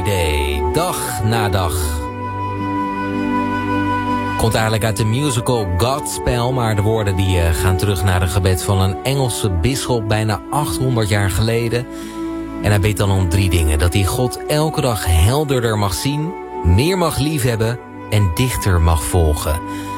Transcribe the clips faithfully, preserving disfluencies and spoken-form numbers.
Day, dag na dag. Komt eigenlijk uit de musical Godspell, maar de woorden die uh, gaan terug naar een gebed van een Engelse bisschop bijna achthonderd jaar geleden. En hij bidt dan om drie dingen: dat hij God elke dag helderder mag zien, meer mag liefhebben en dichter mag volgen.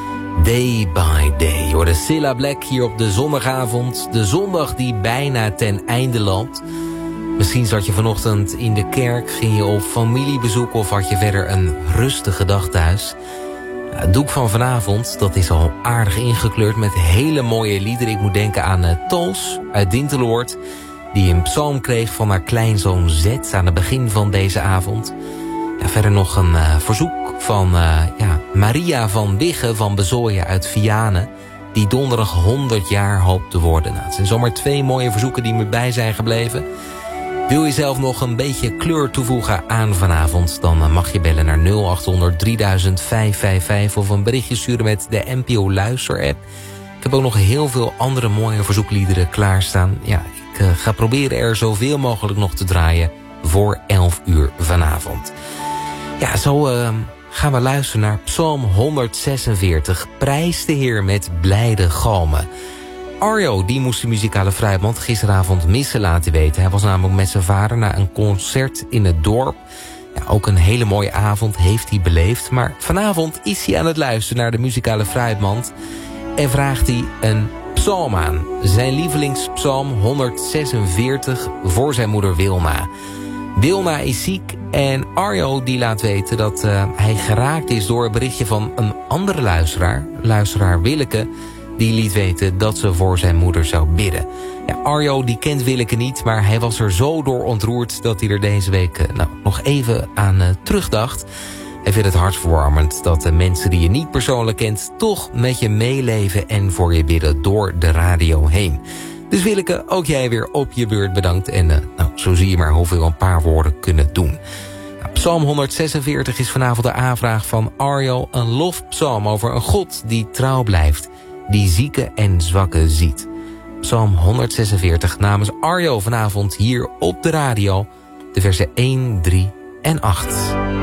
Day by day. Je hoorde Cilla Black hier op de zondagavond. De zondag die bijna ten einde loopt. Misschien zat je vanochtend in de kerk, ging je op familiebezoek of had je verder een rustige dag thuis. Het doek van vanavond, dat is al aardig ingekleurd met hele mooie liederen. Ik moet denken aan uh, Toos uit Dinteloord, die een psalm kreeg van haar kleinzoon Zet aan het begin van deze avond. Ja, verder nog een uh, verzoek van uh, ja, Maria van Wigge van Bezooien uit Vianen, die donderdag honderd jaar hoopt te worden. Nou, het zijn zomaar twee mooie verzoeken die me bij zijn gebleven. Wil je zelf nog een beetje kleur toevoegen aan vanavond, dan mag je bellen naar nul acht honderd drieduizend vijfhonderdvijfenvijftig of een berichtje sturen met de N P O Luister app. Ik heb ook nog heel veel andere mooie verzoekliederen klaarstaan. Ja, ik uh, ga proberen er zoveel mogelijk nog te draaien voor elf uur vanavond. Ja, zo uh, gaan we luisteren naar Psalm honderdzesenveertig. Prijs de Heer met blijde galmen. Arjo, die moest de muzikale vrijband gisteravond missen laten weten. Hij was namelijk met zijn vader naar een concert in het dorp. Ja, ook een hele mooie avond heeft hij beleefd. Maar vanavond is hij aan het luisteren naar de muzikale vrijband en vraagt hij een psalm aan. Zijn lievelingspsalm honderdzesenveertig voor zijn moeder Wilma. Wilma is ziek en Arjo die laat weten dat uh, hij geraakt is door een berichtje van een andere luisteraar. Luisteraar Willeke, die liet weten dat ze voor zijn moeder zou bidden. Ja, Arjo die kent Willeke niet, maar hij was er zo door ontroerd dat hij er deze week uh, nou, nog even aan uh, terugdacht. Hij vindt het hartverwarmend dat de mensen die je niet persoonlijk kent toch met je meeleven en voor je bidden door de radio heen. Dus Willeke, ook jij weer op je beurt bedankt. En uh, nou, zo zie je maar hoeveel een paar woorden kunnen doen. Nou, Psalm honderdzesenveertig is vanavond de aanvraag van Arjo. Een lofpsalm over een God die trouw blijft, die zieken en zwakken ziet. Psalm honderdzesenveertig namens Arjo vanavond hier op de radio. De versen één, drie en acht.